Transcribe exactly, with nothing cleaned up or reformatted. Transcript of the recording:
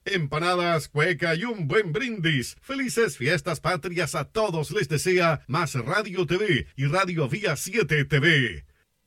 empanadas, cueca y un buen brindis. Felices fiestas patrias a todos les desea Más Radio T V y Radio Vía siete T V.